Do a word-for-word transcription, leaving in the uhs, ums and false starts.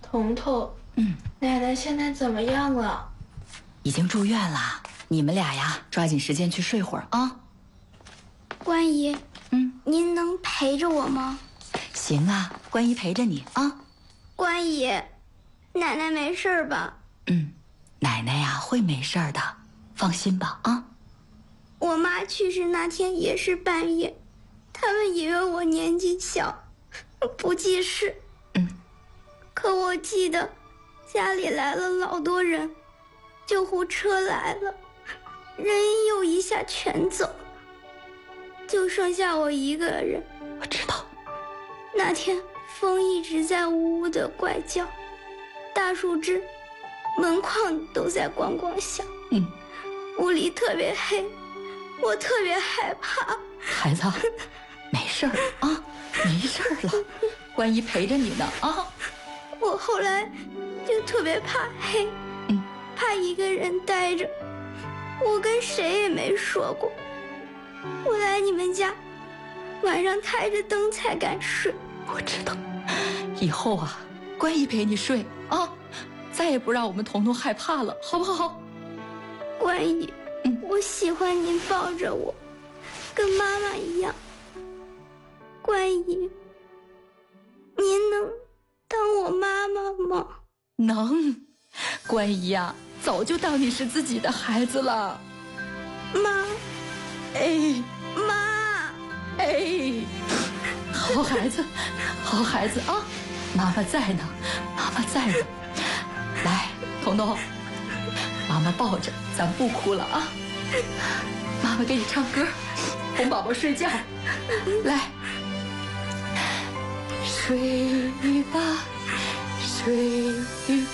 彤彤， 嗯， 奶奶现在怎么样了？ 已经住院了。你们俩呀，抓紧时间去睡会儿啊。 关姨， 嗯， 您能陪着我吗？ 行啊，关姨陪着你啊。 关姨，奶奶没事吧？ 嗯，奶奶呀会没事的，放心吧啊。 我妈去世那天也是半夜，他们以为我年纪小，不记事。 嗯， 可我记得家里来了老多人，救护车来了，人又一下全走了，就剩下我一个人。 我知道， 那天风一直在呜呜的怪叫，大树枝、门框都在咣咣响。 嗯， 屋里特别黑，我特别害怕。 孩子，没事儿啊，没事儿了，关姨陪着你呢啊。 我后来就特别怕黑， 嗯， 怕一个人待着，我跟谁也没说过。我来你们家，晚上开着灯才敢睡。 我知道，以后啊，关姨陪你睡啊，再也不让我们彤彤害怕了，好不好？ 关姨， 嗯， 我喜欢您抱着我，跟妈妈一样。关姨，您能当我妈妈吗？ 能，关姨呀，早就当你是自己的孩子了。 妈， 哎， 妈， 哎，好孩子，好孩子啊，妈妈在呢，妈妈在呢。来，彤彤，妈妈抱着，咱不哭了啊。妈妈给你唱歌，哄宝宝睡觉。来，睡吧，睡